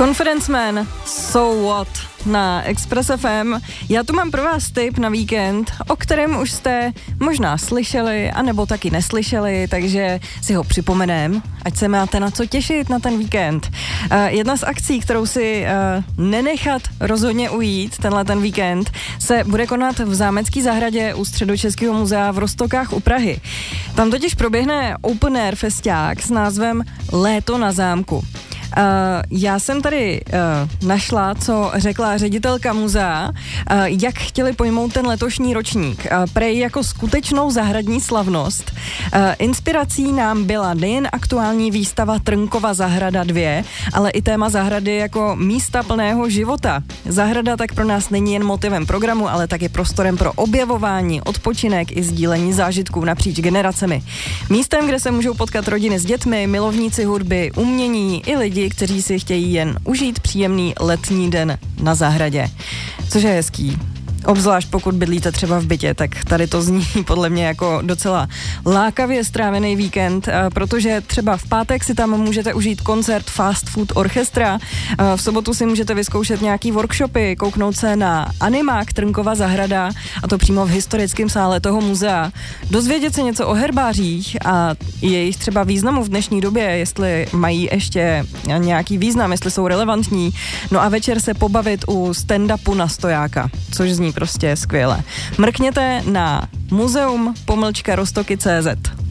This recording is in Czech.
Conference Man, So What na Express FM. Já tu mám pro vás tip na víkend, o kterém už jste možná slyšeli, anebo taky neslyšeli, takže si ho připomenem, ať se máte na co těšit na ten víkend. Jedna z akcí, kterou si nenechat rozhodně ujít tenhle ten víkend, se bude konat v Zámecké zahradě u Středočeského muzea v Roztokách u Prahy. Tam totiž proběhne open air festiák s názvem Léto na zámku. Já jsem tady našla, co řekla ředitelka muzea, jak chtěli pojmout ten letošní ročník. Prej jako skutečnou zahradní slavnost. Inspirací nám byla nejen aktuální výstava Trnkova zahrada 2, ale i téma zahrady jako místa plného života. Zahrada tak pro nás není jen motivem programu, ale taky prostorem pro objevování, odpočinek i sdílení zážitků napříč generacemi. Místem, kde se můžou potkat rodiny s dětmi, milovníci hudby, umění i lidi, kteří si chtějí jen užít příjemný letní den na zahradě. Což je hezký. Obzvlášť pokud bydlíte třeba v bytě, tak tady to zní podle mě jako docela lákavě strávený víkend, protože třeba v pátek si tam můžete užít koncert Fast Food Orchestra, v sobotu si můžete vyzkoušet nějaký workshopy, kouknout se na animák Trnkova zahrada, a to přímo v historickém sále toho muzea, dozvědět se něco o herbářích a jejich třeba významu v dnešní době, jestli mají ještě nějaký význam, jestli jsou relevantní, no a večer se pobavit u stand-upu na stojáka, což zní prostě skvěle. Mrkněte na muzeum-roztoky.cz.